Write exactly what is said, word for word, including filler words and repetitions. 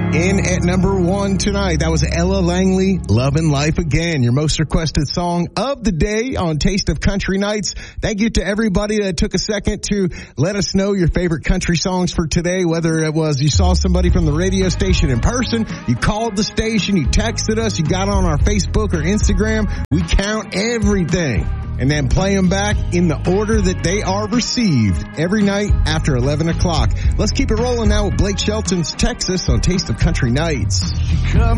In at number one tonight, that was Ella Langley, Lovin' Life Again, your most requested song of the day on Taste of Country Nights. Thank you to everybody that took a second to let us know your favorite country songs for today, whether it was you saw somebody from the radio station in person, you called the station, you texted us, you got on our Facebook or Instagram. We count everything and then play them back in the order that they are received every night after eleven o'clock. Let's keep it rolling now with Blake Shelton's Texas on Taste of Country Nights. Come